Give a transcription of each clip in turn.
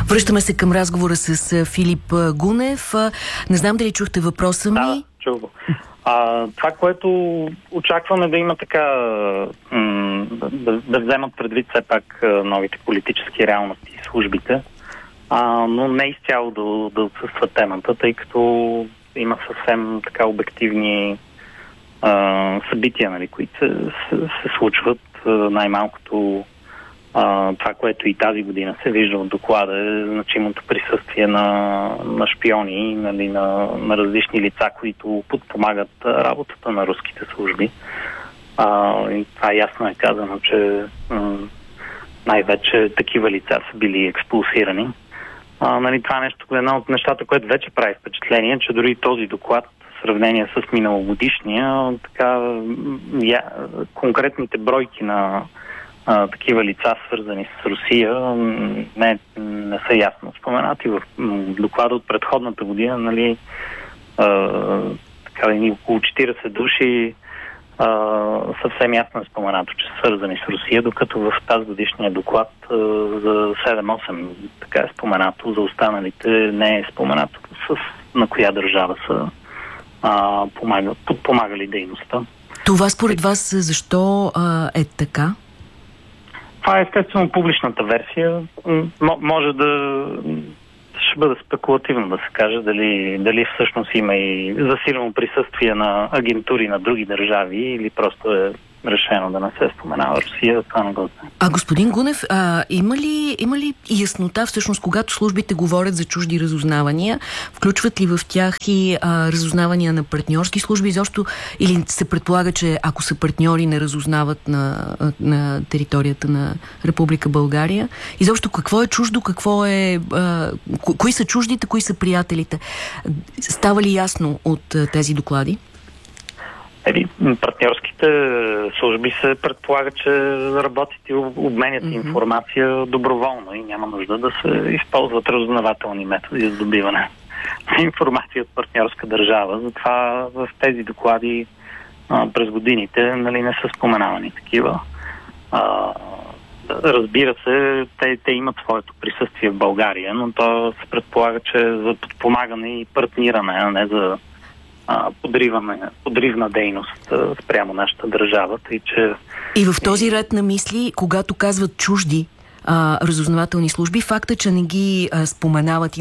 Връщаме се към разговора с Филип Гунев. Не знам дали чухте въпроса ми. Да, чух го. Това, което очакваме да има така, да вземат предвид все пак новите политически реалности и службите, но не изцяло да отсъства темата, тъй като има съвсем така обективни събития, нали, които се случват. Най-малкото това, което и тази година се вижда от доклада, е значимото присъствие на шпиони, нали, на различни лица, които подпомагат работата на руските служби. И това ясно е казано, че най-вече такива лица са били експулсирани. Нали, това нещо е едно от нещата, което вече прави впечатление, че дори този доклад в сравнение с миналогодишния, така, конкретните бройки на такива лица, свързани с Русия, не са ясно споменати. В доклада от предходната година, нали, така, около 40 души съвсем ясно е споменато, че са свързани с Русия, докато в тази годишния доклад за 7-8 така е споменато, за останалите не е споменато на коя държава са подпомагали дейността. Това според вас защо е така? Това е естествено публичната версия. Може ще бъде спекулативно да се каже дали всъщност има и засилено присъствие на агентури на други държави или просто е решено да не се споменава Русия. Това не го знае. Господин Гунев, има ли яснота всъщност, когато службите говорят за чужди разузнавания, включват ли в тях и разузнавания на партньорски служби изобщо, или се предполага, че ако са партньори не разузнават на територията на Република България? Изобщо какво е чуждо, кои са чуждите, кои са приятелите? Става ли ясно от тези доклади? Партньорските служби се предполага, че работят и обменят информация доброволно и няма нужда да се използват разузнавателни методи за добиване на информация от партньорска държава. Затова в тези доклади през годините, нали, не са споменавани такива. Разбира се, те имат своето присъствие в България, но то се предполага, че е за подпомагане и партниране, а не за подривна дейност спрямо нашата държава. И в този ред на мисли, когато казват чужди разузнавателни служби, факта, че не ги споменават и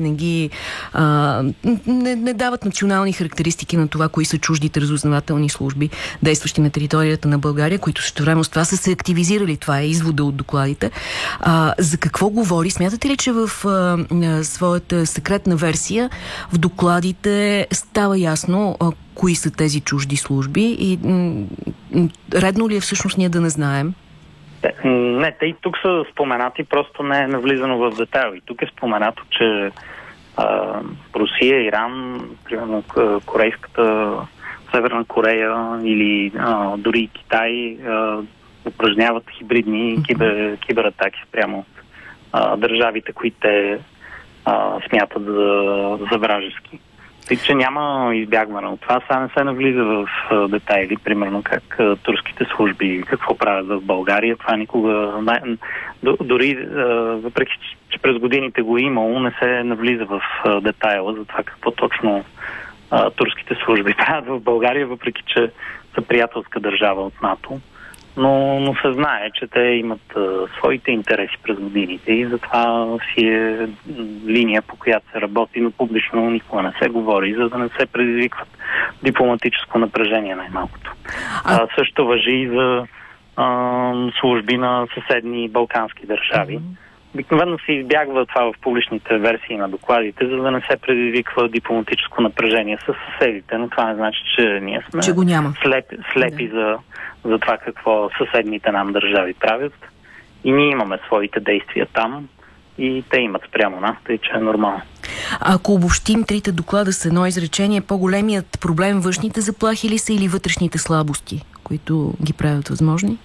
не дават национални характеристики на това, кои са чуждите разузнавателни служби, действащи на територията на България, които също време с това са се активизирали. Това е извода от докладите. За какво говори? Смятате ли, че в своята секретна версия в докладите става ясно кои са тези чужди служби и редно ли е всъщност ние да не знаем? Не, те и тук са споменати, просто не е навлизано в детайли. Тук е споменато, че Русия, Иран, примерно Северна Корея или дори и Китай упражняват хибридни кибератаки спрямо държавите, които те смятат за вражески. Тъй, че няма избягване от това. Сега не се навлиза в детайли, примерно как турските служби, какво правят в България. Това никога... Дори, въпреки че през годините го имало, не се навлиза в детайла за това какво точно турските служби правят в България, въпреки че са приятелска държава от НАТО. Но се знае, че те имат своите интереси през годините и затова си е линия, по която се работи, но публично никога не се говори, за да не се предизвикват дипломатическо напрежение най-малкото. Също важи и за служби на съседни балкански държави. Обикновено се избягва това в публичните версии на докладите, за да не се предизвиква дипломатическо напрежение с съседите, но това не значи, че ние сме слепи за това какво съседните нам държави правят. И ние имаме своите действия там и те имат спрямо нас, тъй че е нормално. Ако обобщим трите доклада с едно изречение, по-големият проблем външните заплахи ли са или вътрешните слабости, които ги правят възможни?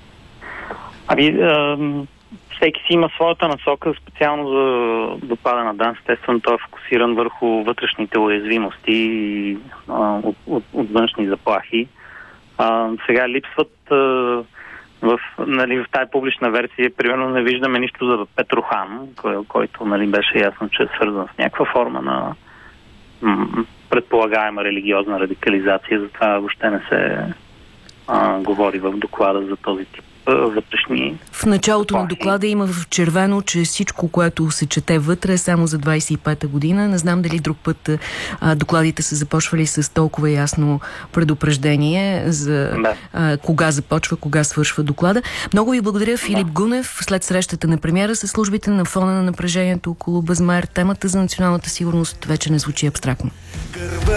Всеки си има своята насока, специално за доклада на ДАНС. Естествено, той е фокусиран върху вътрешните уязвимости от външни заплахи. Сега липсват в тази публична версия, примерно, не виждаме нищо за Петрохан, който беше ясно, че е свързан с някаква форма на предполагаема религиозна радикализация. Затова въобще не се говори в доклада за този тип вътрешни. В началото на доклада има в червено, че всичко, което се чете вътре, е само за 25-та година. Не знам дали друг път докладите са започвали с толкова ясно предупреждение за кога започва, кога свършва доклада. Много ви благодаря, Филип Гунев. След срещата на премиера със службите на фона на напрежението около Безмер, темата за националната сигурност вече не звучи абстрактно.